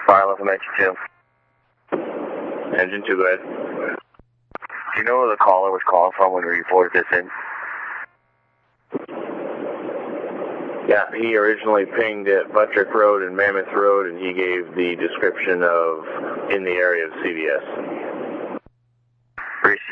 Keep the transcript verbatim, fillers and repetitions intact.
Fire level ninety-two. Engine two, go ahead. Do you know where the caller was calling from when we reported this in? Yeah, he originally pinged at Buttrick Road and Mammoth Road, and he gave the description of in the area of C V S.